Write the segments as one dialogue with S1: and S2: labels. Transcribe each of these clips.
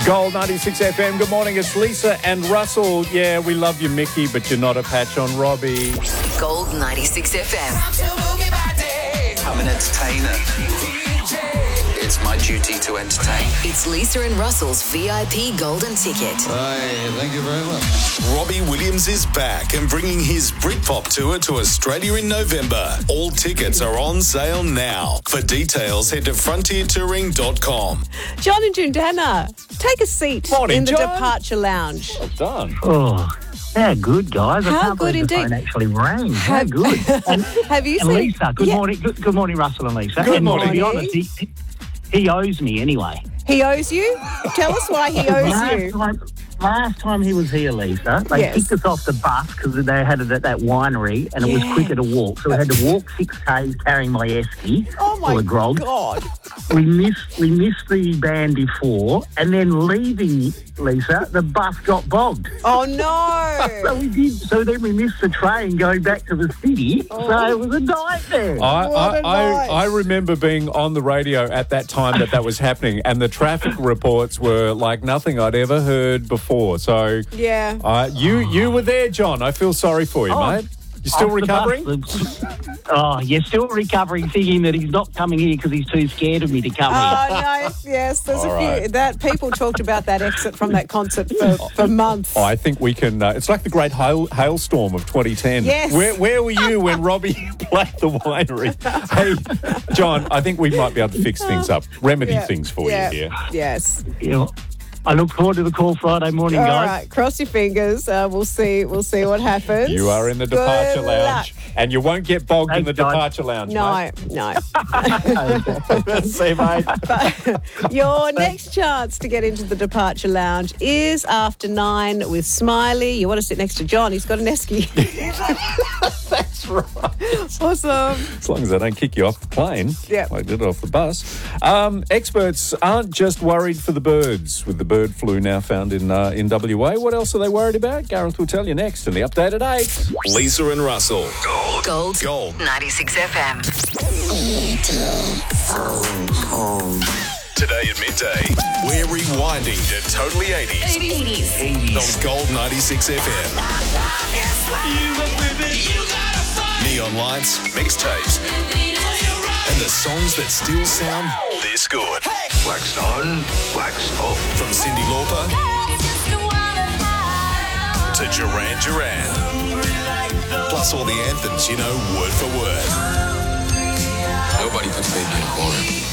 S1: Gold 96 FM. Good morning. It's Lisa and Russell. Yeah, we love you, Mickey, but you're not a patch on Robbie.
S2: Gold 96 FM.
S3: I'm an entertainer. It's my duty to entertain.
S2: It's Lisa and Russell's VIP Golden Ticket.
S4: Hey, thank you very much.
S5: Robbie Williams is back and bringing his Britpop tour to Australia in November. All tickets are on sale now. For details, head to frontiertouring.com.
S6: John and Jundana, take a seat
S1: Morning,
S6: in the
S1: John.
S6: departure lounge.
S1: Well done.
S7: Oh, how good, guys. I
S6: How
S7: can't
S6: good
S7: believe the
S6: indeed.
S7: phone actually rang. How good. And,
S6: Have you
S7: and
S6: seen...
S7: Lisa, good
S6: Yeah.
S7: morning. Good morning, Russell and Lisa.
S1: Good
S7: and
S1: morning.
S7: To be honest, he owes me anyway.
S6: He owes you? Tell us why he owes you.
S7: Last time he was here, Lisa, they
S6: Yes.
S7: kicked us off the bus because they had it at that winery and it was
S6: Yeah.
S7: quicker to walk. So we had to walk 6 k's carrying my esky
S6: Oh,
S7: full
S6: my
S7: of grog.
S6: God.
S7: We missed the band before, and then leaving, Lisa, the bus got bogged.
S6: Oh, no.
S7: So we did. So then we missed the train going back to the city.
S6: Oh.
S7: So it was a nightmare.
S6: What a night.
S1: I remember being on the radio at that time that was happening, and the traffic reports were like nothing I'd ever heard before. So
S6: Yeah.
S1: you were there, John. I feel sorry for you, mate. You still
S7: Off the
S1: recovering?
S7: bus. Oh, you're still recovering, thinking that he's not coming here because he's too scared of me to come here.
S6: Oh, no. Yes, there's
S1: All
S6: a few.
S1: right.
S6: That people talked about that exit from that concert for months.
S1: Oh, I think we can. It's like the great hailstorm of 2010.
S6: Yes.
S1: Where were you when Robbie played the winery? Hey, John, I think we might be able to fix things up, remedy things for you here.
S6: Yes.
S7: You know, I look forward to the call Friday morning,
S6: All
S7: guys.
S6: right, cross your fingers. We'll see what happens.
S1: You are in the
S6: Good
S1: departure
S6: luck.
S1: lounge, and you won't get bogged in
S7: Thanks,
S1: the
S7: guys.
S1: departure lounge.
S6: No, no.
S1: mate. See you, mate.
S6: Your next chance to get into the departure lounge is after 9 with Smiley. You want to sit next to John. He's got an esky.
S1: That's right.
S6: Awesome.
S1: As long as I don't kick you off the plane,
S6: Yeah.
S1: like I did off the bus. Experts aren't just worried for the birds, with the bird flu now found in WA. What else are they worried about? Gareth will tell you next in the Update at 8.
S5: Lisa and Russell.
S2: Gold 96 FM.
S5: Today at midday, we're rewinding to Totally 80s. On Gold 96 FM. Neon lights, mixtapes, and the songs that still sound this good.
S3: Wax on, wax off.
S5: From Cyndi Lauper to Duran Duran. Plus all the anthems you know word for word.
S3: Nobody can say me boring.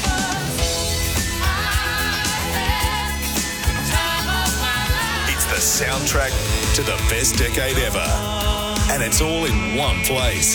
S5: It's the soundtrack to the best decade ever. And it's all in one place.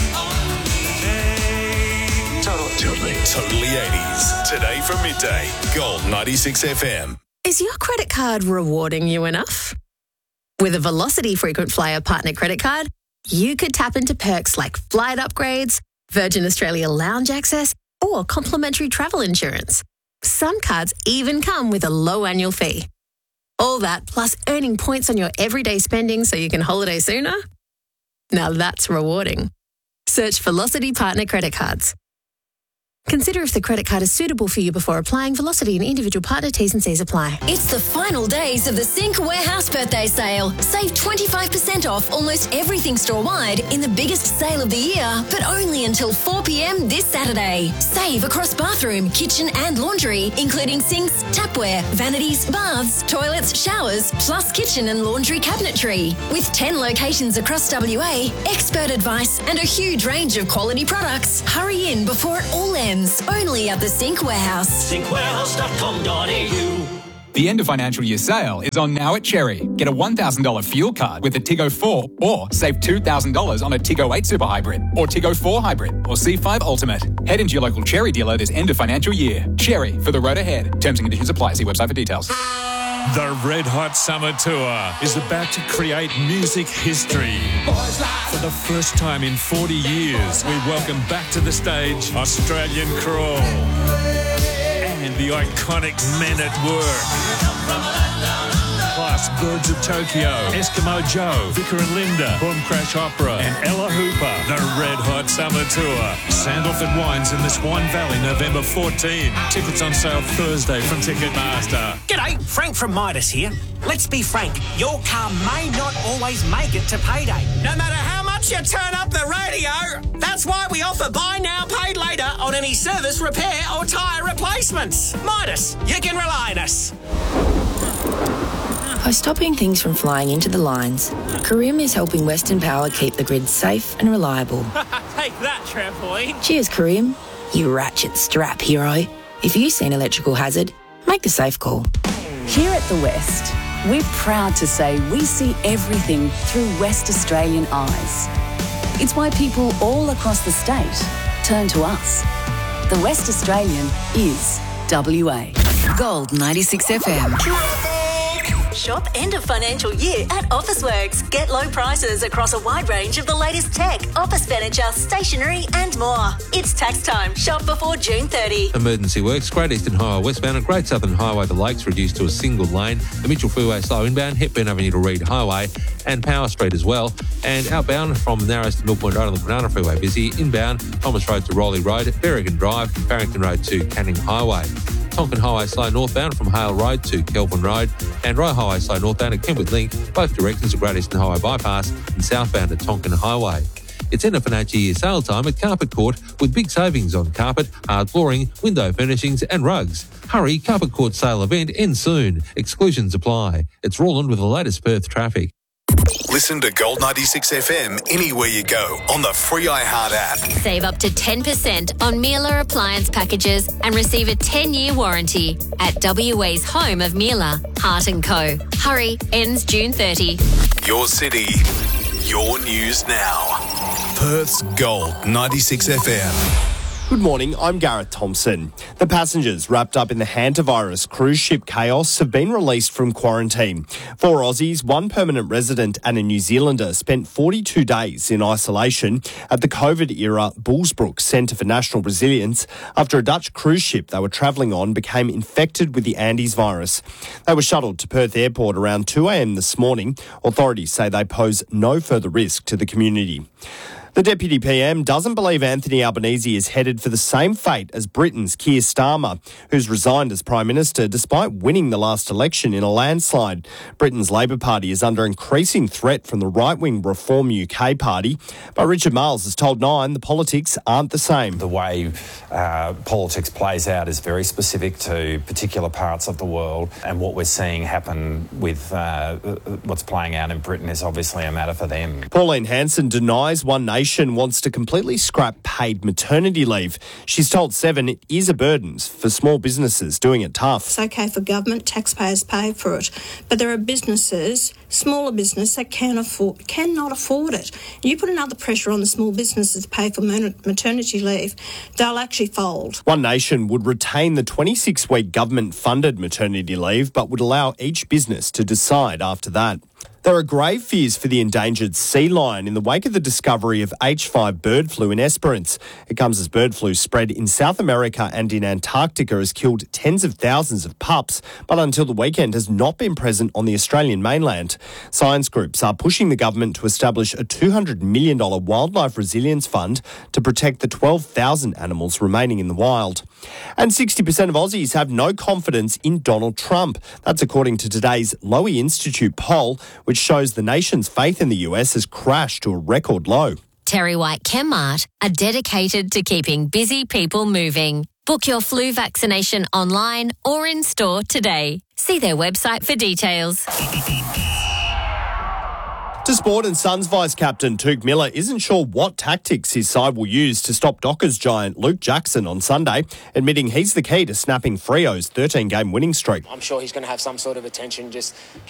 S5: Totally 80s. Today from midday, Gold 96 FM.
S8: Is your credit card rewarding you enough? With a Velocity Frequent Flyer Partner Credit Card, you could tap into perks like flight upgrades, Virgin Australia lounge access, or complimentary travel insurance. Some cards even come with a low annual fee. All that plus earning points on your everyday spending so you can holiday sooner? Now that's rewarding. Search Velocity Partner Credit Cards. Consider if the credit card is suitable for you before applying. Velocity and individual partner T's and C's apply.
S9: It's the final days of the Sync Warehouse birthday sale. Save 25% off almost everything store-wide in the biggest sale of the year, but only until 4 p.m. this Saturday. Save across bathroom, kitchen and laundry, including sinks, tapware, vanities, baths, toilets, showers, plus kitchen and laundry cabinetry. With 10 locations across WA, expert advice and a huge range of quality products. Hurry in before it all ends. Only at the Sync Warehouse.
S10: syncwarehouse.com.au. The end of financial year sale is on now at Cherry. Get a $1,000 fuel card with a Tiggo 4 or save $2,000 on a Tiggo 8 Super Hybrid or Tiggo 4 Hybrid or C5 Ultimate. Head into your local Cherry dealer this end of financial year. Cherry, for the road ahead. Terms and conditions apply. See website for details.
S11: The Red Hot Summer Tour is about to create music history. For the first time in 40 years, we welcome back to the stage Australian Crawl and the iconic Men at Work. Plus hosts Birds of Tokyo, Eskimo Joe, Vicar and Linda, Boom Crash Opera, and Ella Hooper. The Red Hot Summer Tour. Sandalford Wines in the Swan Valley, November 14. Tickets on sale Thursday from Ticketmaster.
S12: G'day, Frank from Midas here. Let's be frank, your car may not always make it to payday. No matter how much you turn up the radio, that's why we offer buy now, pay later on any service, repair or tyre replacements. Midas, you can rely on us.
S13: By stopping things from flying into the lines, Karim is helping Western Power keep the grid safe and reliable.
S12: Take that, trampoline.
S13: Cheers, Karim, you ratchet strap hero. If you see an electrical hazard, make the safe call.
S14: Here at The West, we're proud to say we see everything through West Australian eyes. It's why people all across the state turn to us. The West Australian is WA.
S2: Gold 96 FM.
S9: Shop end of financial year at Officeworks. Get low prices across a wide range of the latest tech, office furniture, stationery and more. It's tax time. Shop before June 30.
S15: Emergency works. Great Eastern Highway westbound and Great Southern Highway the Lakes reduced to a single lane. The Mitchell Freeway slow inbound, Hepburn Avenue to Reed Highway and Power Street as well. And outbound from Narrows to Mill Point Road on the Banana Freeway busy. Inbound, Thomas Road to Rowley Road, Berrigan Drive, Barrington Road to Canning Highway. Tonkin Highway slow northbound from Hale Road to Kelvin Road and Roe Highway slow northbound at Kentwood Link, both directions of Great Eastern Highway bypass and southbound at Tonkin Highway. It's end of financial year sale time at Carpet Court with big savings on carpet, hard flooring, window furnishings and rugs. Hurry, Carpet Court sale event ends soon. Exclusions apply. It's Roland with the latest Perth traffic.
S5: Listen to Gold 96 FM anywhere you go on the free iHeart app.
S16: Save up to 10% on Miele appliance packages and receive a 10-year warranty at WA's home of Miele, Hart & Co. Hurry, ends June 30.
S5: Your city, your news now. Perth's Gold 96 FM.
S17: Good morning, I'm Gareth Thompson. The passengers wrapped up in the hantavirus cruise ship chaos have been released from quarantine. 4 Aussies, 1 permanent resident and a New Zealander spent 42 days in isolation at the COVID-era Bullsbrook Centre for National Resilience after a Dutch cruise ship they were travelling on became infected with the Andes virus. They were shuttled to Perth Airport around 2 a.m. this morning. Authorities say they pose no further risk to the community. The Deputy PM doesn't believe Anthony Albanese is headed for the same fate as Britain's Keir Starmer, who's resigned as Prime Minister despite winning the last election in a landslide. Britain's Labor Party is under increasing threat from the right-wing Reform UK Party. But Richard Marles has told Nine the politics aren't the same.
S18: The way politics plays out is very specific to particular parts of the world, and what we're seeing happen with what's playing out in Britain is obviously a matter for them.
S17: Pauline Hanson denies One Nation wants to completely scrap paid maternity leave. She's told Seven it is a burden for small businesses doing it tough.
S19: It's okay for government, taxpayers pay for it, but there are businesses, smaller business, that cannot afford it. You put another pressure on the small businesses to pay for maternity leave, they'll actually fold. One
S17: Nation would retain the 26-week government-funded maternity leave, but would allow each business to decide after that. There are grave fears for the endangered sea lion in the wake of the discovery of H5 bird flu in Esperance. It comes as bird flu spread in South America and in Antarctica has killed tens of thousands of pups, but until the weekend has not been present on the Australian mainland. Science groups are pushing the government to establish a $200 million wildlife resilience fund to protect the 12,000 animals remaining in the wild. And 60% of Aussies have no confidence in Donald Trump. That's according to today's Lowy Institute poll, which shows the nation's faith in the US has crashed to a record low.
S16: Terry White Chemmart are dedicated to keeping busy people moving. Book your flu vaccination online or in store today. See their website for details.
S17: To sport, and Suns vice-captain Touk Miller isn't sure what tactics his side will use to stop Dockers giant Luke Jackson on Sunday, admitting he's the key to snapping Freo's 13-game winning streak.
S20: I'm sure he's going to have some sort of attention, just